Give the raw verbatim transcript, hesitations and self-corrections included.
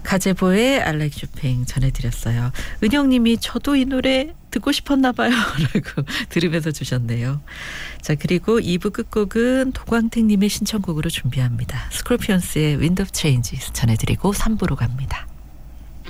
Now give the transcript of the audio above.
가제보의 I like shopping 전해드렸어요. 은영님이 저도 이 노래 듣고 싶었나 봐요 라고 들으면서 주셨네요. 자, 그리고 이 부 끝곡은 도광택님의 신청곡으로 준비합니다. 스콜피언스의 Wind of Change 전해드리고 삼 부로 갑니다.